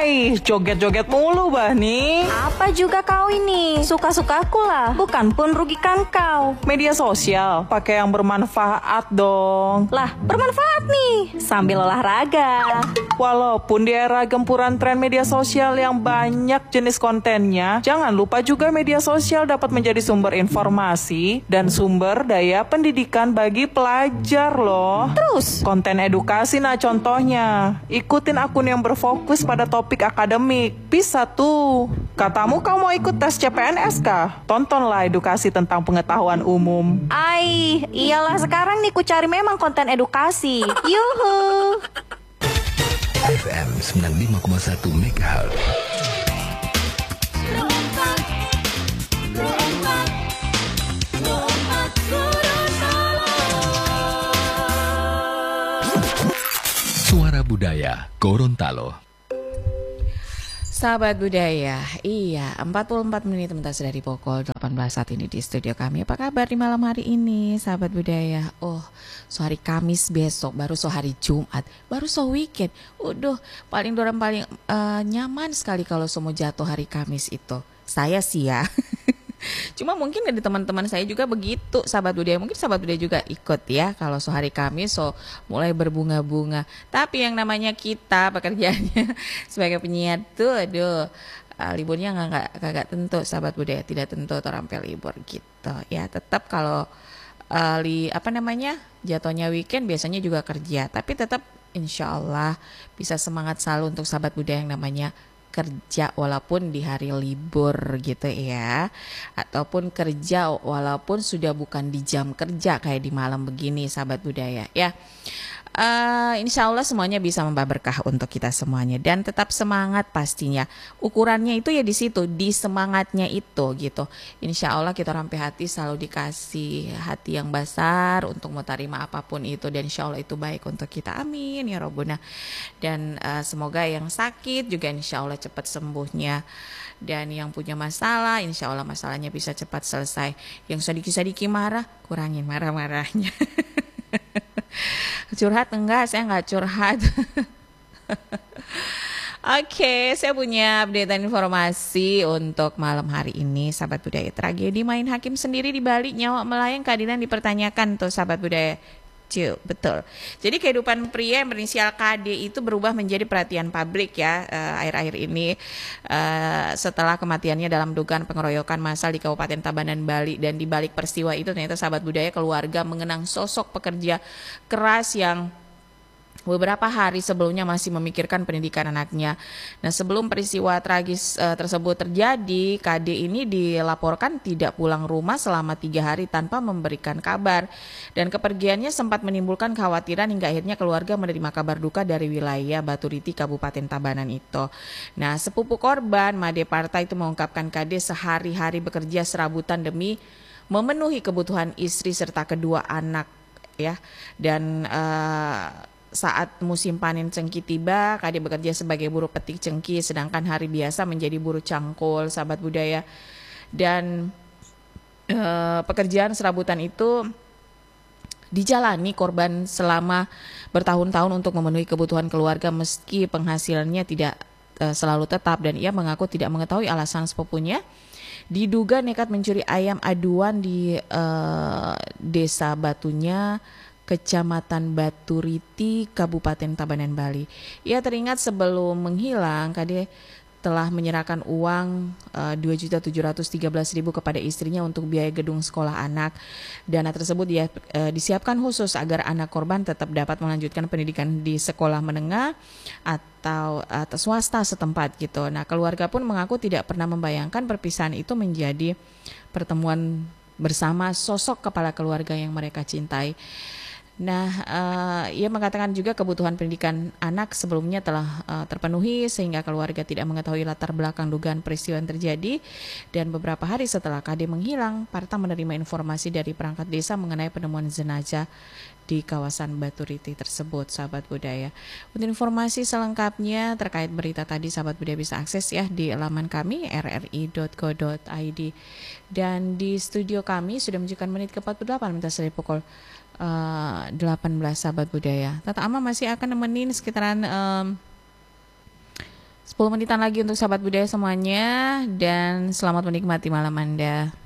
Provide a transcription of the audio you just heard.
Hai, joget-joget mulu bah nih. Apa juga kau ini? Suka-sukaku lah, bukan pun rugikan kau. Media sosial, pakai yang bermanfaat dong. Lah, bermanfaat nih, sambil olahraga. Walaupun di era gempuran tren media sosial yang banyak jenis kontennya, jangan lupa juga media sosial dapat menjadi sumber informasi dan sumber daya pendidikan bagi pelajar loh. Terus? Konten edukasi nah contohnya. Ikutin akun yang berfokus pada topik akademik. Bisa tuh. Katamu kau mau ikut tes CPNS kah? Tontonlah edukasi tentang pengetahuan umum. Iyalah sekarang nih ku cari memang konten edukasi. Yuhu. FM 95,1 MHz. Suara Budaya Gorontalo. Sahabat budaya, 44 menit sementara dari pukul 18 saat ini di studio kami. Apa kabar di malam hari ini, sahabat budaya? So hari Kamis besok, baru so hari Jumat, baru so weekend. Paling nyaman sekali kalau so mau jatuh hari Kamis itu. Saya sih ya. Cuma mungkin dari teman-teman saya juga begitu, sahabat budaya. Mungkin sahabat budaya juga ikut ya. Kalau so hari Kamis so mulai berbunga-bunga. Tapi yang namanya kita pekerjaannya sebagai penyiar tuh, liburnya nggak tentu, sahabat budaya. Tidak tentu terampil libur gitu. Ya tetap kalau jatuhnya weekend biasanya juga kerja. Tapi tetap insya Allah bisa semangat selalu untuk sahabat budaya yang namanya kerja walaupun di hari libur gitu ya, ataupun kerja walaupun sudah bukan di jam kerja kayak di malam begini, sahabat budaya ya. Insya Allah semuanya bisa membawa berkah untuk kita semuanya dan tetap semangat pastinya. Ukurannya itu ya di situ, di semangatnya itu gitu. Insya Allah kita sampai hati selalu dikasih hati yang besar untuk mau terima apapun itu dan insya Allah itu baik untuk kita. Amin ya Rabbuna. Dan semoga yang sakit juga insya Allah cepat sembuhnya. Dan yang punya masalah, insya Allah masalahnya bisa cepat selesai. Yang sedikit-sedikit marah, kurangin marah-marahnya. Curhat enggak, saya enggak curhat. Oke, saya punya update informasi untuk malam hari ini, sahabat budaya. Tragedi main hakim sendiri di Bali, nyawa melayang keadilan dipertanyakan tuh, sahabat budaya. Betul. Jadi kehidupan pria yang berinisial KD itu berubah menjadi perhatian publik ya akhir-akhir ini setelah kematiannya dalam dugaan pengeroyokan massal di Kabupaten Tabanan, Bali. Dan di balik peristiwa itu ternyata sahabat budaya keluarga mengenang sosok pekerja keras yang beberapa hari sebelumnya masih memikirkan pendidikan anaknya. Nah, sebelum peristiwa tragis tersebut terjadi, KD ini dilaporkan tidak pulang rumah selama 3 hari tanpa memberikan kabar. Dan kepergiannya sempat menimbulkan kekhawatiran hingga akhirnya keluarga menerima kabar duka dari wilayah Baturiti, Kabupaten Tabanan itu. Nah, sepupu korban, Made Parta itu mengungkapkan KD sehari-hari bekerja serabutan demi memenuhi kebutuhan istri serta kedua anak ya. Dan saat musim panen cengkih tiba, KD bekerja sebagai buruh petik cengkih, sedangkan hari biasa menjadi buruh cangkul, sahabat budaya. Dan pekerjaan serabutan itu dijalani korban selama bertahun-tahun untuk memenuhi kebutuhan keluarga meski penghasilannya tidak selalu tetap. Dan ia mengaku tidak mengetahui alasan sepupunya diduga nekat mencuri ayam aduan di desa Batunya, Kecamatan Baturiti, Kabupaten Tabanan, Bali. Ia teringat sebelum menghilang, KD telah menyerahkan uang 2.713.000 kepada istrinya untuk biaya gedung sekolah anak. Dana tersebut disiapkan khusus agar anak korban tetap dapat melanjutkan pendidikan di sekolah menengah atau swasta setempat gitu. Nah, keluarga pun mengaku tidak pernah membayangkan perpisahan itu menjadi pertemuan bersama sosok kepala keluarga yang mereka cintai. Nah, ia mengatakan juga kebutuhan pendidikan anak sebelumnya telah terpenuhi sehingga keluarga tidak mengetahui latar belakang dugaan peristiwa yang terjadi. Dan beberapa hari setelah KD menghilang, Parta menerima informasi dari perangkat desa mengenai penemuan jenazah di kawasan Baturiti tersebut, sahabat budaya. Untuk informasi selengkapnya terkait berita tadi, sahabat budaya bisa akses ya di laman kami rri.co.id. Dan di studio kami sudah menunjukkan menit ke-48 minta dari pukul 18, sahabat budaya. Tata Ama masih akan nemenin sekitaran 10 menitan lagi untuk sahabat budaya semuanya dan selamat menikmati malam Anda.